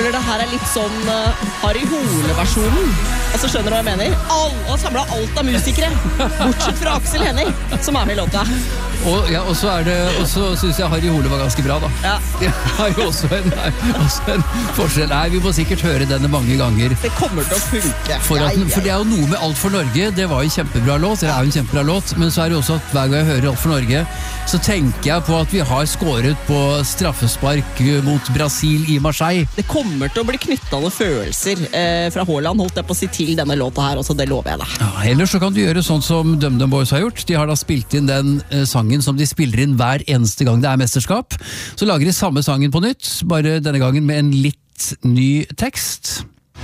føler det her litt sånn Harry Hole-versjonen. Altså, skjønner du hva jeg mener? Alle har samlet alt av musikere, bortsett fra Aksel Hennie, som med i låta. Og så synes jeg Harry Hole var ganske bra da. Ja. Det har jo også en forskjell. Nei, vi må sikkert høre denne mange ganger. Det kommer til å funke. For det er jo noe med Alt for Norge. Det var en kjempebra låt, det er jo en kjempebra låt, men så er det også at hver gang jeg hører Alt for Norge, så tenker jeg på at vi har skåret på straffespark mot Brasil i Marseille. Det kommer til å bli knyttet noen følelser fra Haaland, holdt jeg på å si, til denne låta her også, det lover jeg deg. Ja, ellers så kan du gjøre sånn som DumDum Boys har gjort. De har da spilt inn den sangen som de spiller inn hver eneste gang det er mesterskap. Så lager de samme sangen på nytt, bare denne gangen med en litt ny tekst.